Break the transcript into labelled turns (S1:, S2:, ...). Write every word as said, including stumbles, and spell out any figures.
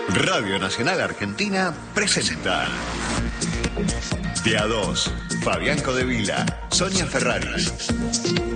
S1: Radio Nacional Argentina presenta De a dos, Fabián Codevila, Sonia Ferrari.